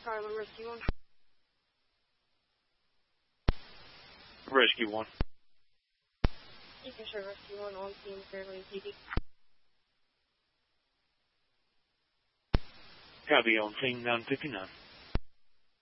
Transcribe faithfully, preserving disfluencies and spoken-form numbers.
Charlie, Rescue one. Rescue one. You can show Rescue one on scene Fairlane P D. Copy on scene nine fifty-nine.